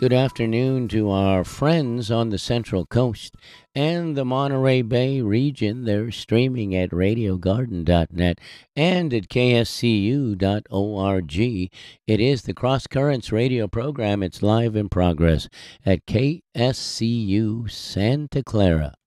Good afternoon to our friends on the Central Coast and the Monterey Bay region. They're streaming at radiogarden.net and at kscu.org. It is the Cross Currents radio program. It's live in progress at KSCU Santa Clara.